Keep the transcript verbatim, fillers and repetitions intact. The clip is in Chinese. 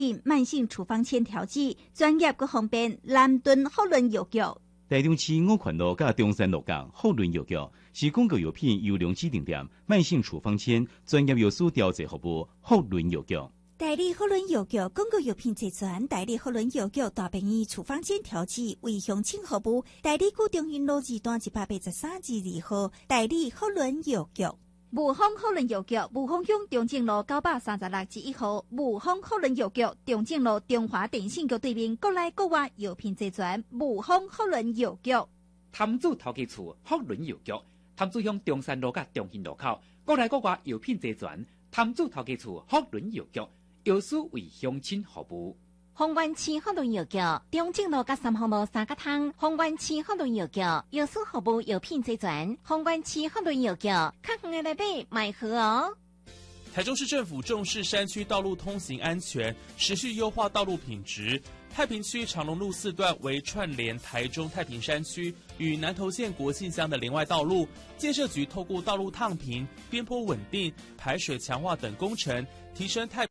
慢性处方签调剂，专业佮方便。南屯福伦药局。 台中市五权路甲中山路港福伦药局是广告药品优良指定店，慢性处方签专业药师调剂服务。福伦药局。 代理福伦药局广告药品齐全，代理福伦药局大便宜处方签调剂为乡亲服务。代理古中心路二段一百八十三至二号，代理福伦药局。雾峰福伦药局，雾峰乡中正路九百三十六至一号，雾峰福伦药局中正路中华电信局对面，国内国外药品齐全。雾峰福伦药局。 潭子头家厝福伦药局，潭子乡中山路甲中兴路口，国内国外药品齐全。潭子头家厝福伦药局，药师为乡亲服务。 丰原市福伦药局，中正路甲三丰路三角汤。丰原市福伦药局，药师服务药品齐全。丰原市福伦药局，较远的来买买好哦。 台中市政府重视山区道路通行安全，持续优化道路品质。太平区长隆路四段为串联台中太平山区与南投县国姓乡的连外道路，建设局透过道路烫平、边坡稳定、排水强化等工程，提升太